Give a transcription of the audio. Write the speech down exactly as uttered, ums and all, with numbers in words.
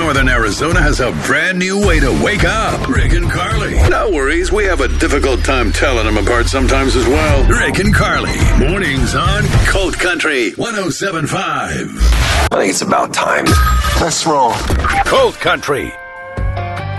Northern Arizona has a brand new way to wake up. Rick and Carly. No worries, we have a difficult time telling them apart sometimes as well. Rick and Carly. Mornings on Colt Country one oh seven point five. I think it's about time. Let's roll. Colt Country